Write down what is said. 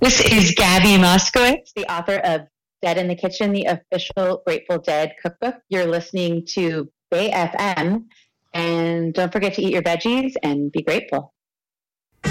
This is Gabby Moskowitz, the author of Dead in the Kitchen, the official Grateful Dead cookbook. You're listening to Bay FM, and don't forget to eat your veggies and be grateful.